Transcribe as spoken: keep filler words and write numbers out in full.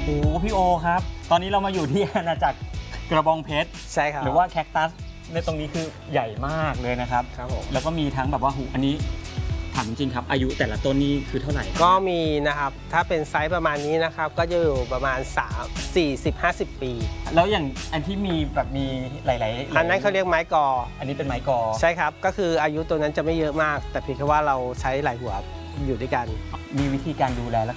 โอ้พี่โอครับตอนนี้เรามาอยู่ที่อาณาจักรกระบองเพชรใช่ครับหรือว่าแคคตัสในตรงนี้คือใหญ่มากเลยนะครับครับผมแล้วก็มีทั้งแบบว่าหูอันนี้ถามจริงๆครับอายุแต่ละต้นนี่คือเท่าไหร่ครับก็มีนะครับถ้าเป็นไซส์ประมาณนี้นะครับก็จะอยู่ประมาณ3 40 50 ปีแล้วอย่างอันที่มีแบบมีหลายๆอันนั้นเขาเรียกไม้กออันนี้เป็นไม้กอใช่ครับก็คืออายุตัวนั้นจะไม่เยอะมาก แต่เพียงแค่ว่าเราใช้หลายหัวอยู่ด้วยกันมีวิธีการดูแลรัก